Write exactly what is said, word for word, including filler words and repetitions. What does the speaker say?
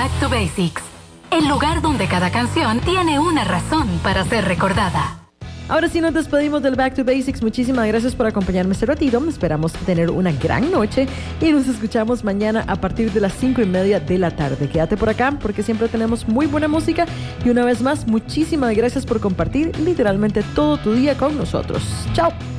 Back to Basics, el lugar donde cada canción tiene una razón para ser recordada. Ahora sí nos despedimos del Back to Basics. Muchísimas gracias por acompañarme este ratito. Esperamos tener una gran noche y nos escuchamos mañana a partir de las cinco y media de la tarde. Quédate por acá porque siempre tenemos muy buena música y una vez más, muchísimas gracias por compartir literalmente todo tu día con nosotros. Chao.